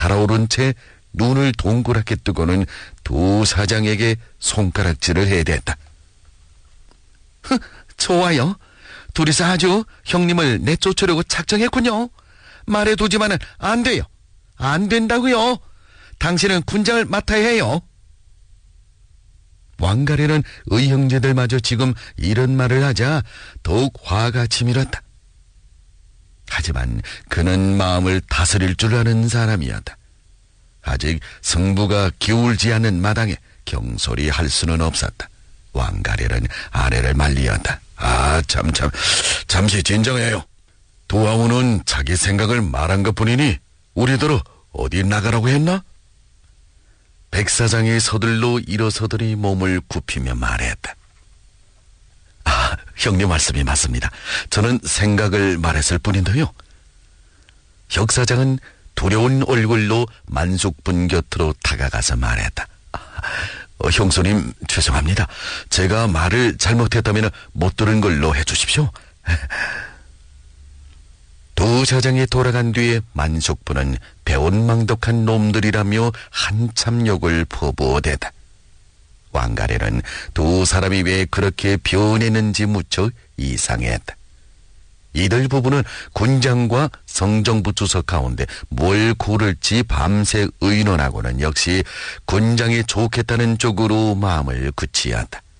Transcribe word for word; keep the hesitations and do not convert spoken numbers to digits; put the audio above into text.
달아오른 채 눈을 동그랗게 뜨고는 두 사장에게 손가락질을 해댔다. 좋아요. 둘이서 아주 형님을 내쫓으려고 작정했군요. 말해두지만은 안 돼요. 안 된다고요. 당신은 군장을 맡아야 해요. 왕가래는 의형제들마저 지금 이런 말을 하자 더욱 화가 치밀었다. 하지만 그는 마음을 다스릴 줄 아는 사람이었다. 아직 승부가 기울지 않은 마당에 경솔히 할 수는 없었다. 왕가래는 아래를 말리었다. 아, 참, 참, 잠시 진정해요. 도화우는 자기 생각을 말한 것뿐이니 우리더러 어디 나가라고 했나? 백사장이 서둘러 일어서더니 몸을 굽히며 말했다. 아, 형님 말씀이 맞습니다. 저는 생각을 말했을 뿐인데요. 혁사장은 두려운 얼굴로 만숙분 곁으로 다가가서 말했다. 아, 어, 형수님 죄송합니다. 제가 말을 잘못했다면 못 들은 걸로 해주십시오. 두 사장이 돌아간 뒤에 만숙분은 배은망덕한 놈들이라며 한참 욕을 퍼부어대다. 왕가래는 두 사람이 왜 그렇게 변했는지 무척 이상했다. 이들 부부는 군장과 성정부 주석 가운데 뭘 고를지 밤새 의논하고는 역시 군장이 좋겠다는 쪽으로 마음을 굳히었다.